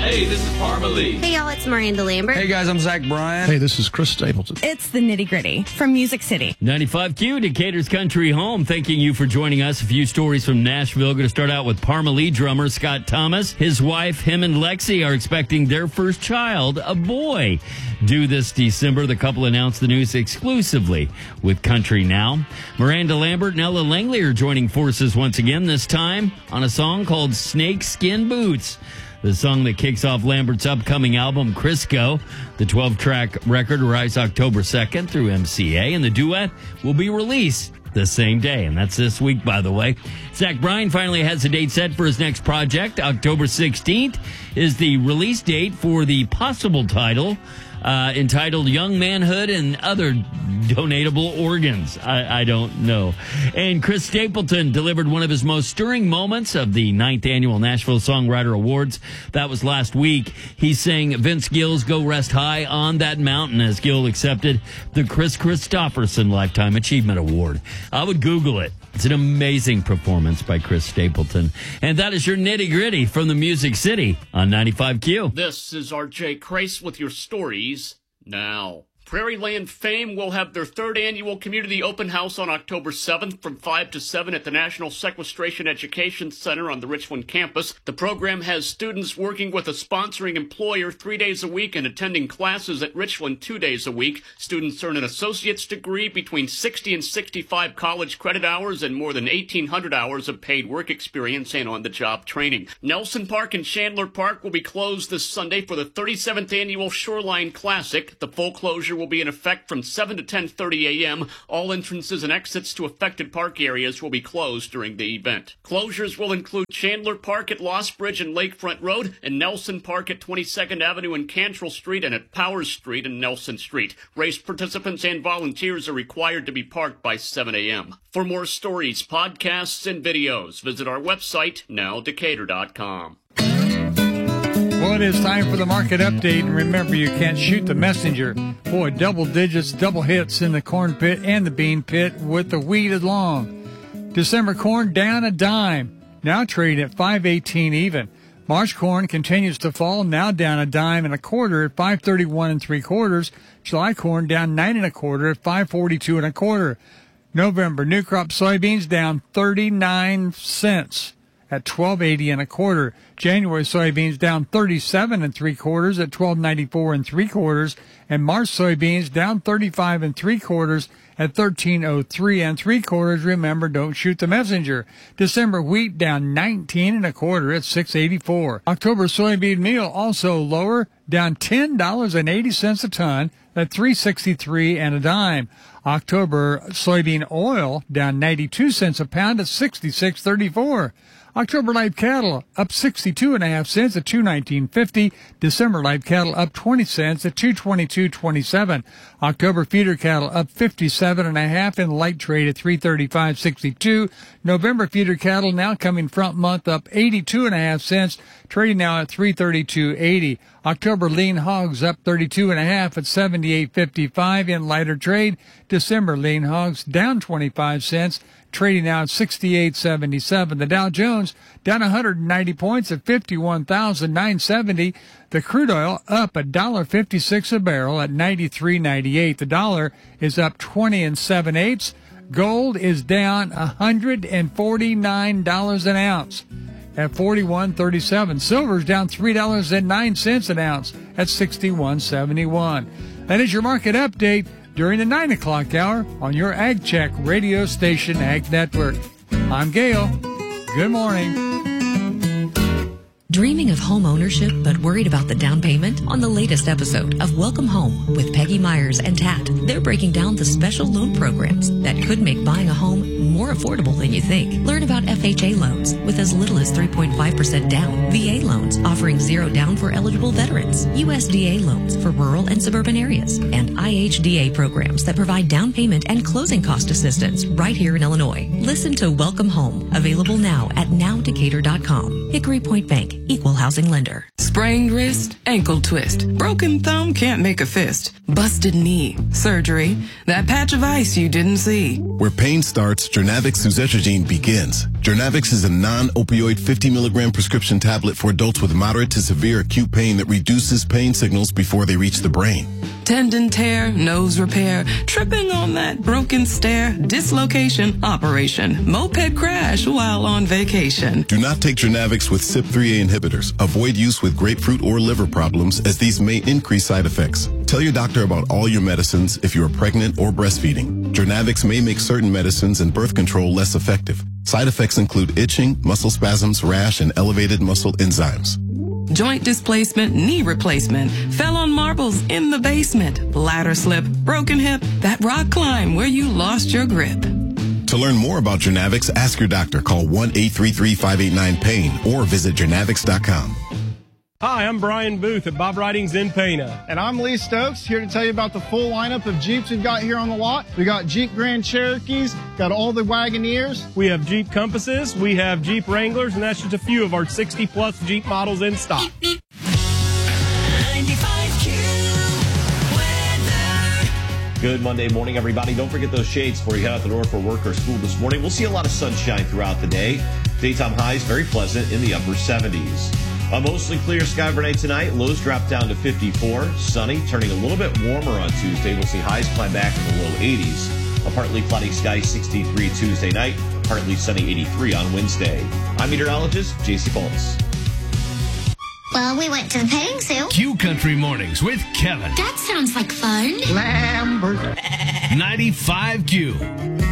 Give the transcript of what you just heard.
Hey, this is Parmalee. Hey, y'all, it's Miranda Lambert. Hey, guys, I'm Zach Bryan. Hey, this is Chris Stapleton. It's the Nitty Gritty from Music City. 95Q, Decatur's Country Home. Thanking you for joining us. A few stories from Nashville. Going to start out with Parmalee drummer Scott Thomas. His wife, him and Lexi, are expecting their first child, a boy. Due this December, the couple announced the news exclusively with Country Now. Miranda Lambert and Ella Langley are joining forces once again, this time on a song called Snake Skin Boots. The song that kicks off Lambert's upcoming album, Crisco. The 12-track record arrives October 2nd through MCA, and the duet will be released the same day, and that's this week, by the way. Zach Bryan finally has a date set for his next project. October 16th is the release date for the possible title, entitled Young Manhood and Other Donatable Organs. I don't know. And Chris Stapleton delivered one of his most stirring moments of the 9th Annual Nashville Songwriter Awards. That was last week. He sang Vince Gill's Go Rest High on That Mountain as Gill accepted the Chris Christopherson Lifetime Achievement Award. I would Google it. It's an amazing performance by Chris Stapleton. And that is your Nitty Gritty from the Music City on 95Q. This is R.J. Crace with your stories now. Prairieland Fame will have their third annual community open house on October 7th from 5 to 7 at the National Sequestration Education Center on the Richland campus. The program has students working with a sponsoring employer 3 days a week and attending classes at Richland 2 days a week. Students earn an associate's degree, between 60 and 65 college credit hours, and more than 1,800 hours of paid work experience and on-the-job training. Nelson Park and Chandler Park will be closed this Sunday for the 37th Annual Shoreline Classic. The full closure will be in effect from 7 to 10:30 a.m. All entrances and exits to affected park areas will be closed during the event. Closures will include Chandler Park at Lost Bridge and Lakefront Road, and Nelson Park at 22nd Avenue and Cantrell Street, and at Powers Street and Nelson Street. Race participants and volunteers are required to be parked by 7 a.m. For more stories, podcasts, and videos, visit our website, nowdecatur.com. Well, it is time for the market update, and remember, you can't shoot the messenger. Boy, double digits, double hits in the corn pit and the bean pit with the wheat along. December corn down a dime, now trading at $5.18 even. March corn continues to fall, now down a dime and a quarter at $5.31 3/4. July corn down 9 1/4 at $5.42 1/4. November new crop soybeans down 39 cents. At $12.80 1/4. January soybeans down 37 3/4 at $12.94 3/4, and March soybeans down 35 3/4 at $13.03 3/4. Remember, don't shoot the messenger. December wheat down 19 1/4 at $6.84. October soybean meal also lower, down $10.80 a ton at $3.63 and a dime. October soybean oil down 92 cents a pound at $66.34. October live cattle up 62.5 cents at $219.50. December live cattle up 20 cents at $222.27. October feeder cattle up 57.5 in light trade at $335.62. November feeder cattle now coming front month up 82.5 cents, trading now at $332.80. October lean hogs up 32.5 at $78.55 in lighter trade. December lean hogs down 25 cents, trading now at $68.77. The Dow Jones down 190 points at 51,970. The crude oil up $1.56 a barrel at 93.98. The dollar is up 20 7/8. Gold is down $149 an ounce at $41.37. Silver's down $3.09 an ounce at $61.71. That is your market update during the 9 o'clock hour on your Ag Check radio station, Ag Network. I'm Gail. Good morning. Dreaming of home ownership but worried about the down payment? On the latest episode of Welcome Home with Peggy Myers and Tat, they're breaking down the special loan programs that could make buying a home more affordable than you think. Learn about FHA loans with as little as 3.5% down, VA loans offering 0 down for eligible veterans, USDA loans for rural and suburban areas, and IHDA programs that provide down payment and closing cost assistance right here in Illinois. Listen to Welcome Home, available now at nowdecatur.com. Hickory Point Bank, Equal Housing Lender. Sprained wrist, ankle twist. Broken thumb can't make a fist. Busted knee, surgery. That patch of ice you didn't see. Where pain starts, Jernavix suzetrigine begins. Jernavix is a non-opioid 50 milligram prescription tablet for adults with moderate to severe acute pain that reduces pain signals before they reach the brain. Tendon tear, nose repair, tripping on that broken stair, dislocation, operation, moped crash while on vacation. Do not take Jernavix with CYP3A inhibitors. Avoid use with grapefruit or liver problems, as these may increase side effects. Tell your doctor about all your medicines if you are pregnant or breastfeeding. Jernavix may make certain medicines and birth control less effective. Side effects include itching, muscle spasms, rash, and elevated muscle enzymes. Joint displacement, knee replacement, fell on marbles in the basement, ladder slip, broken hip, that rock climb where you lost your grip. To learn more about Jernavix, ask your doctor. Call 1-833-589-PAIN or visit Jernavix.com. Hi, I'm Brian Booth at Bob Ridings in Pana. And I'm Lee Stokes, here to tell you about the full lineup of Jeeps we've got here on the lot. We got Jeep Grand Cherokees, got all the Wagoneers. We have Jeep Compasses, we have Jeep Wranglers, and that's just a few of our 60-plus Jeep models in stock. 95Q weather. Good Monday morning, everybody. Don't forget those shades before you head out the door for work or school this morning. We'll see a lot of sunshine throughout the day. Daytime highs very pleasant in the upper 70s. A mostly clear sky overnight tonight. Lows drop down to 54. Sunny, turning a little bit warmer on Tuesday. We'll see highs climb back in the low 80s. A partly cloudy sky, 63 Tuesday night. Partly sunny, 83 on Wednesday. I'm meteorologist J.C. Bolts. Well, we went to the petting zoo. Q Country Mornings with Kevin. That sounds like fun. Lambert. 95Q.